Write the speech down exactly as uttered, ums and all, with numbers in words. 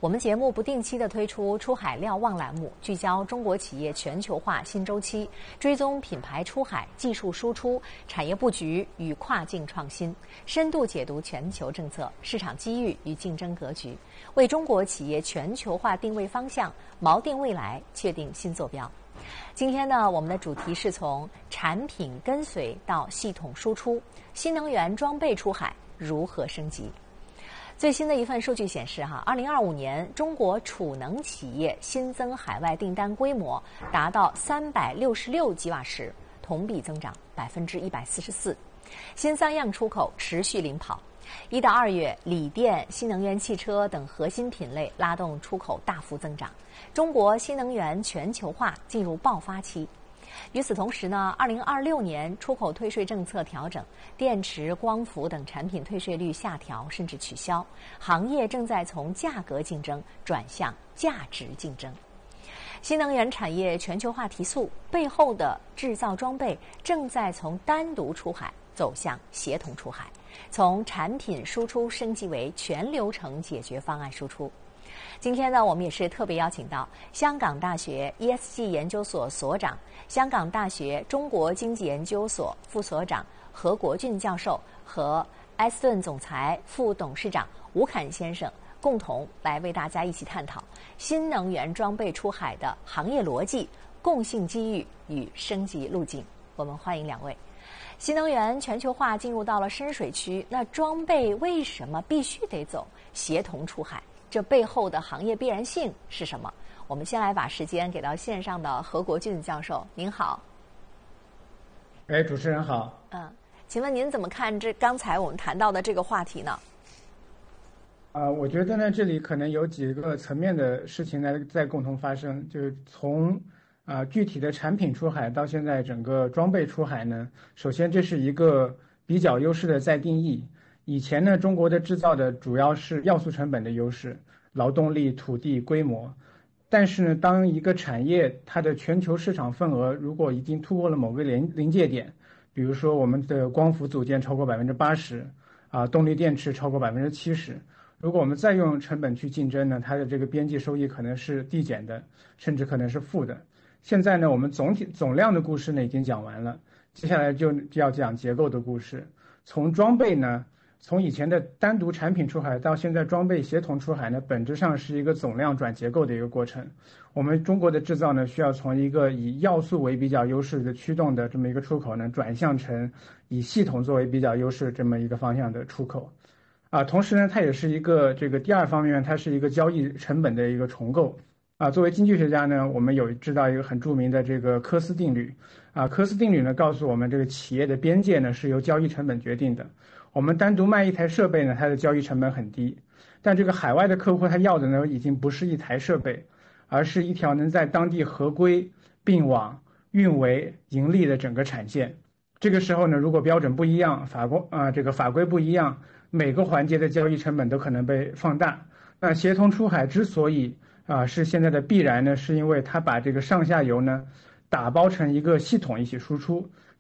我们节目不定期的推出出海瞭望栏目，聚焦中国企业全球化新周期，追踪品牌出海、技术输出、产业布局与跨境创新，深度解读全球政策、市场机遇与竞争格局，为中国企业全球化定位方向、锚定未来，确定新坐标。今天呢，我们的主题是从产品跟随到系统输出，新能源装备出海如何升级？最新的一份数据显示，哈，二零二五年中国储能企业新增海外订单规模达到三百六十六吉瓦时，同比增长百分之一百四十四，新三样出口持续领跑。一到二月，锂电、新能源汽车等核心品类拉动出口大幅增长，中国新能源全球化进入爆发期。与此同时呢，二零二六年出口退税政策调整，电池、光伏等产品退税率下调甚至取消，行业正在从价格竞争转向价值竞争。新能源产业全球化提速，背后的制造装备正在从单独出海走向协同出海，从产品输出升级为全流程解决方案输出。今天呢，我们也是特别邀请到香港大学 E S G 研究所所长、香港大学中国经济研究所副所长何国俊教授和埃斯顿总裁、副董事长吴侃先生，共同来为大家一起探讨新能源装备出海的行业逻辑、共性机遇与升级路径。我们欢迎两位。新能源全球化进入到了深水区，那装备为什么必须得走协同出海？这背后的行业必然性是什么？我们先来把时间给到线上的何国俊教授，您好。 哎，主持人好。 嗯，请问您怎么看这刚才我们谈到的这个话题呢？ 啊、呃，我觉得呢，这里可能有几个层面的事情呢在共同发生，就是从啊、呃、具体的产品出海到现在整个装备出海呢，首先这是一个比较优势的再定义。以前呢，中国的制造的主要是要素成本的优势，劳动力、土地、规模。但是呢，当一个产业它的全球市场份额如果已经突破了某个临临界点，比如说我们的光伏组件超过百分之八十，啊，动力电池超过百分之七十，如果我们再用成本去竞争呢，它的这个边际收益可能是递减的，甚至可能是负的。现在呢，我们总体总量的故事呢已经讲完了，接下来就要讲结构的故事。从装备呢。从以前的单独产品出海到现在装备协同出海呢，本质上是一个总量转结构的一个过程。我们中国的制造呢，需要从一个以要素为比较优势的驱动的这么一个出口呢，转向成以系统作为比较优势这么一个方向的出口。啊，同时呢，它也是一个这个第二方面，它是一个交易成本的一个重构。啊，作为经济学家呢，我们有知道一个很著名的这个科斯定律。啊，科斯定律呢，告诉我们这个企业的边界呢是由交易成本决定的。我们单独卖一台设备呢，它的交易成本很低，但这个海外的客户他要的呢，已经不是一台设备，而是一条能在当地合规、并网、运维、盈利的整个产线。这个时候呢，如果标准不一样，法规啊、呃、这个法规不一样，每个环节的交易成本都可能被放大。那协同出海之所以啊、呃、是现在的必然呢，是因为它把这个上下游呢打包成一个系统一起输出。